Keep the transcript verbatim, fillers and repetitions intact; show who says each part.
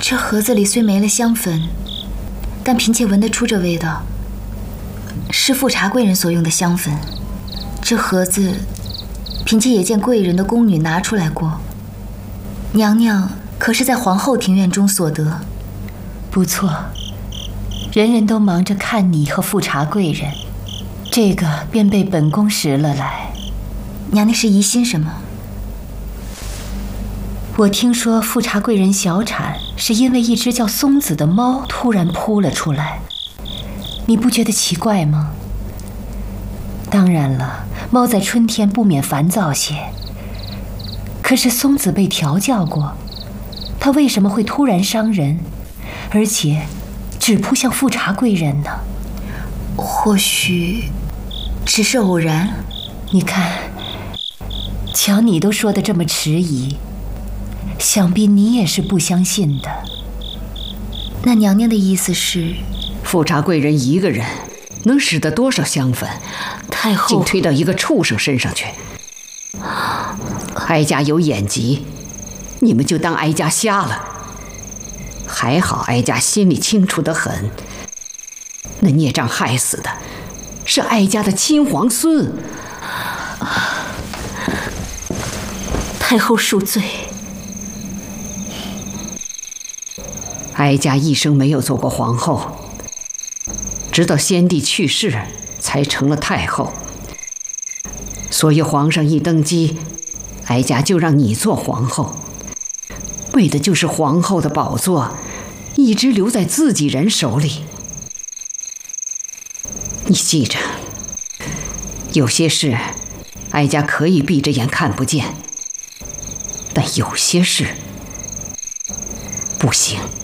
Speaker 1: 这盒子里虽没了香粉，但嫔妾闻得出这味道，是富察贵人所用的香粉。这盒子，嫔妾也见贵人的宫女拿出来过。娘娘可是在皇后庭院中所得？
Speaker 2: 不错，人人都忙着看你和富察贵人，这个便被本宫拾了来。
Speaker 1: 娘娘是疑心什么？
Speaker 2: 我听说富察贵人小产，是因为一只叫松子的猫突然扑了出来，你不觉得奇怪吗？当然了，猫在春天不免烦躁些。可是松子被调教过，它为什么会突然伤人，而且只扑向富察贵人呢？
Speaker 1: 或许只是偶然。
Speaker 2: 你看，瞧你都说得这么迟疑，想必你也是不相信的。
Speaker 1: 那娘娘的意思是，
Speaker 3: 富察贵人一个人能使得多少香粉？
Speaker 1: 太后
Speaker 3: 竟推到一个畜生身上去。哀家有眼疾，你们就当哀家瞎了。还好哀家心里清楚得很，那孽障害死的是哀家的亲皇孙。
Speaker 1: 太后恕罪。
Speaker 3: 哀家一生没有做过皇后，直到先帝去世才成了太后。所以皇上一登基，哀家就让你做皇后，为的就是皇后的宝座一直留在自己人手里。你记着，有些事哀家可以闭着眼看不见，但有些事不行。